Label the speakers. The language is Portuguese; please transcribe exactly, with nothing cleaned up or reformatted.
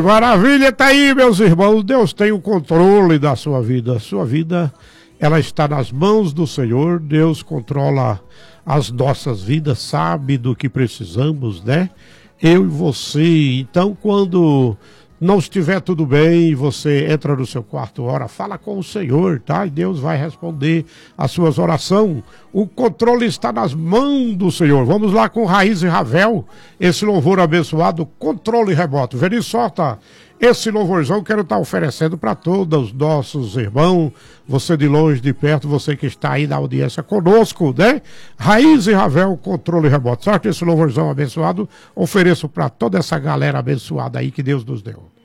Speaker 1: maravilha, tá aí, meus irmãos. Deus tem o controle da sua vida. A sua vida, ela está nas mãos do Senhor. Deus controla as nossas vidas, sabe do que precisamos, né? Eu e você. Então, quando não estiver tudo bem, você entra no seu quarto, ora, fala com o Senhor, tá? E Deus vai responder as suas orações. O controle está nas mãos do Senhor. Vamos lá com Raiz e Ravel, esse louvor abençoado, controle remoto. Veni, solta esse louvorzão, quero estar oferecendo para todos os nossos irmãos, você de longe, de perto, você que está aí na audiência conosco, né? Raiz e Ravel, controle remoto. Sorte esse louvorzão abençoado, ofereço para toda essa galera abençoada aí que Deus nos deu.